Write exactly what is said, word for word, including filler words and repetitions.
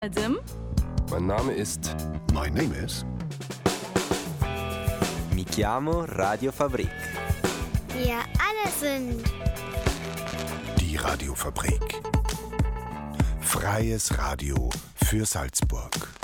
Adam. Mein Name ist... My name is... Mi chiamo Radio Fabrik. Wir alle sind... Die Radiofabrik. Freies Radio für Salzburg.